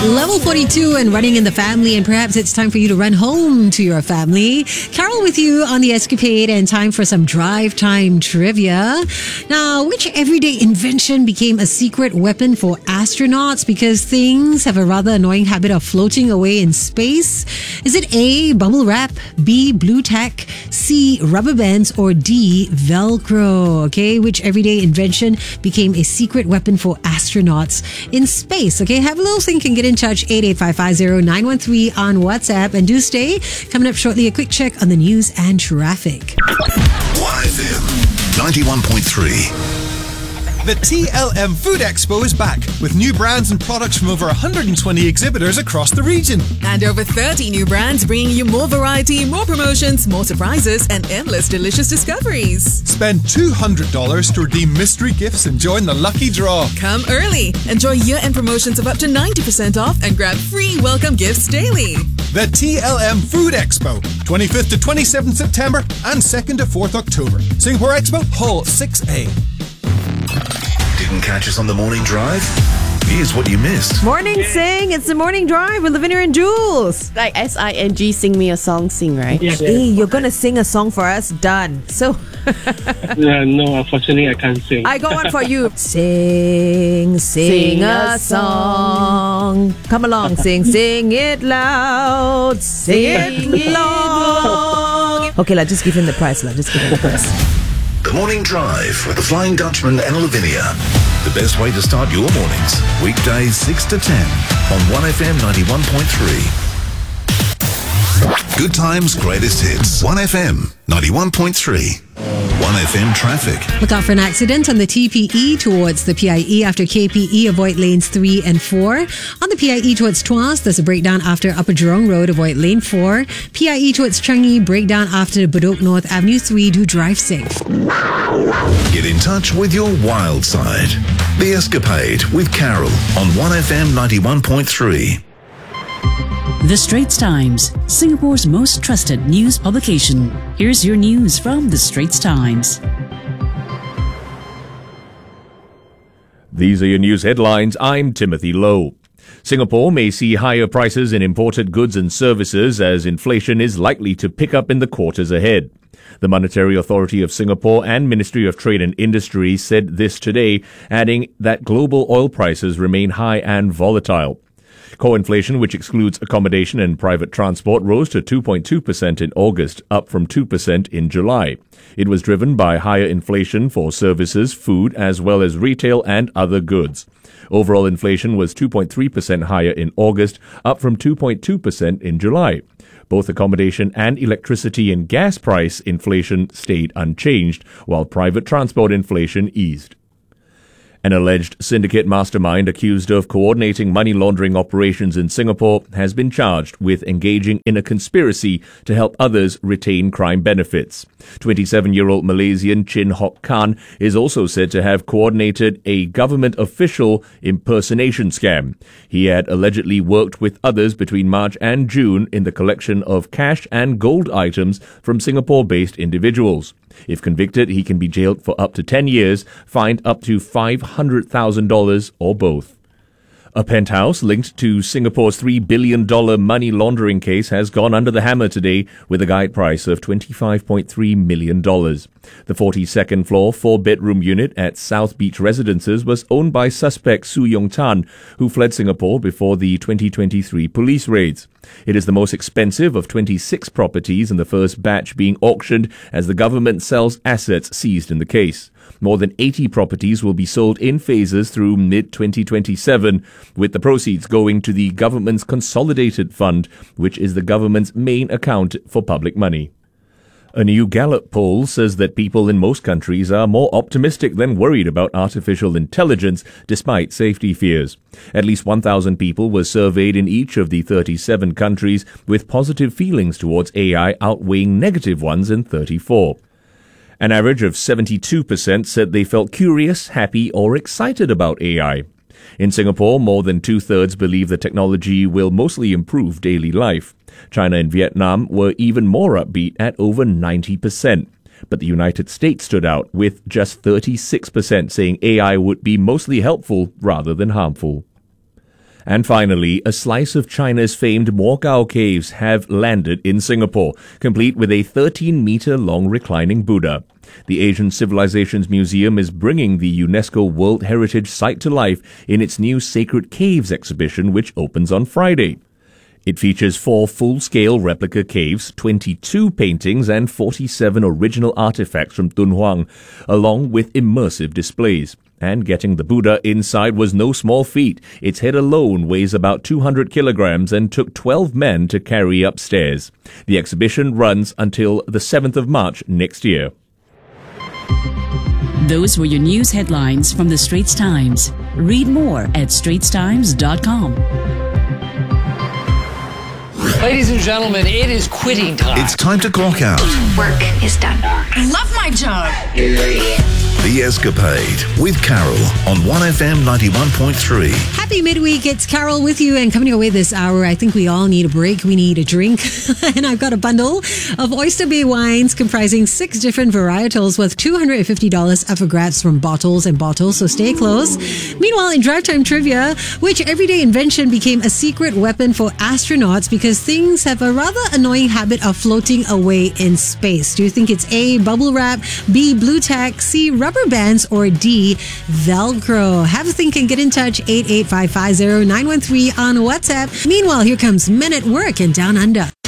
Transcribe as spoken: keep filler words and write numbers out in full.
Level forty-two and running in the family, and perhaps it's time for you to run home to your family. Carol with you on the Escapade, and time for some drive time trivia. Now, which everyday invention became a secret weapon for astronauts because things have a rather annoying habit of floating away in space? Is it A, bubble wrap, B, blue tack, C, rubber bands, or D, Velcro? Okay, which everyday invention became a secret weapon for astronauts in space? Okay, have a little think and get in touch. Eight eight five five zero nine one three on WhatsApp, and do stay. Coming up shortly, a quick check on the news and traffic. one F M ninety-one point three. The T L M Food Expo is back with new brands and products from over one hundred twenty exhibitors across the region. And over thirty new brands bringing you more variety, more promotions, more surprises, and endless delicious discoveries. Spend two hundred dollars to redeem mystery gifts and join the lucky draw. Come early. Enjoy year-end promotions of up to ninety percent off and grab free welcome gifts daily. The T L M Food Expo, twenty-fifth to twenty-seventh September and second to fourth October. Singapore Expo, Hall six A. Didn't catch us on the morning drive? Here's what you missed. Morning Sing, it's the morning drive with Lavinia and Jules. Like S I N G, sing me a song, sing, right? Yeah, Hey, you're gonna sing a song for us? Done. So yeah, no, unfortunately I can't sing. I got one for you. Sing, sing, Sing a a song. Come along, sing, sing it loud, sing it long. Okay, like, just give him the price, like, just give him the price. The Morning Drive with the Flying Dutchman and Lavinia. The best way to start your mornings. Weekdays six to ten on one F M ninety-one point three. Good times, greatest hits. one F M ninety-one point three. one F M traffic. Look out for an accident on the T P E towards the P I E after K P E. Avoid lanes three and four. On the P I E towards Tuas, there's a breakdown after Upper Jurong Road. Avoid lane four. P I E towards Changi, breakdown after Bedok North Avenue three. Do drive safe. Get in touch with your wild side. The Escapade with Carol on one F M ninety-one point three. The Straits Times, Singapore's most trusted news publication. Here's your news from The Straits Times. These are your news headlines. I'm Timothy Lowe. Singapore may see higher prices in imported goods and services as inflation is likely to pick up in the quarters ahead. The Monetary Authority of Singapore and Ministry of Trade and Industry said this today, adding that global oil prices remain high and volatile. Core inflation, which excludes accommodation and private transport, rose to two point two percent in August, up from two percent in July. It was driven by higher inflation for services, food, as well as retail and other goods. Overall inflation was two point three percent higher in August, up from two point two percent in July. Both accommodation and electricity and gas price inflation stayed unchanged, while private transport inflation eased. An alleged syndicate mastermind accused of coordinating money laundering operations in Singapore has been charged with engaging in a conspiracy to help others retain crime benefits. twenty-seven-year-old Malaysian Chin Hock Khan is also said to have coordinated a government official impersonation scam. He had allegedly worked with others between March and June in the collection of cash and gold items from Singapore-based individuals. If convicted, he can be jailed for up to ten years, fined up to five hundred thousand dollars or both. A penthouse linked to Singapore's three billion dollars money laundering case has gone under the hammer today with a guide price of twenty-five point three million dollars. The forty-second floor, four-bedroom unit at South Beach Residences was owned by suspect Su Yong Tan, who fled Singapore before the twenty twenty-three police raids. It is the most expensive of twenty-six properties in the first batch being auctioned as the government sells assets seized in the case. More than eighty properties will be sold in phases through mid twenty twenty-seven, with the proceeds going to the government's Consolidated Fund, which is the government's main account for public money. A new Gallup poll says that people in most countries are more optimistic than worried about artificial intelligence, despite safety fears. At least one thousand people were surveyed in each of the thirty-seven countries, with positive feelings towards A I outweighing negative ones in thirty-four. An average of seventy-two percent said they felt curious, happy, or excited about A I. In Singapore, more than two-thirds believe the technology will mostly improve daily life. China and Vietnam were even more upbeat at over ninety percent. But the United States stood out, with just thirty-six percent saying A I would be mostly helpful rather than harmful. And finally, a slice of China's famed Mo Gao caves have landed in Singapore, complete with a thirteen meter long reclining Buddha. The Asian Civilizations Museum is bringing the UNESCO World Heritage Site to life in its new Sacred Caves exhibition, which opens on Friday. It features four full-scale replica caves, twenty-two paintings and forty-seven original artifacts from Dunhuang, along with immersive displays. And getting the Buddha inside was no small feat. Its head alone weighs about two hundred kilograms and took twelve men to carry upstairs. The exhibition runs until the seventh of March next year. Those were your news headlines from the Straits Times. Read more at straits times dot com. Ladies and gentlemen, it is quitting time. It's time to clock out. Work is done. I love my job. The Escapade with Carol on one F M ninety-one point three. Happy midweek. It's Carol with you, and coming your way this hour, I think we all need a break. We need a drink. And I've got a bundle of Oyster Bay wines comprising six different varietals worth two hundred fifty dollars up for grabs from Bottles and Bottles, so stay close. Meanwhile, in Drive Time Trivia, which everyday invention became a secret weapon for astronauts because things have a rather annoying habit of floating away in space? Do you think it's A, bubble wrap, B, blue tack, C, rubber bands, or D, Velcro? Have a think and get in touch. Eight eight five five zero nine one three on WhatsApp. Meanwhile, here comes Men at Work and Down Under.